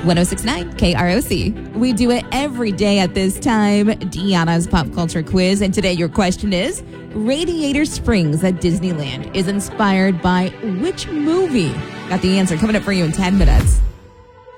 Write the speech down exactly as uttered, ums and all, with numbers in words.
one oh six point nine K R O C. We do it every day at this time. Deanna's Pop Culture Quiz. And today your question is, Radiator Springs at Disneyland is inspired by which movie? Got the answer coming up for you in ten minutes.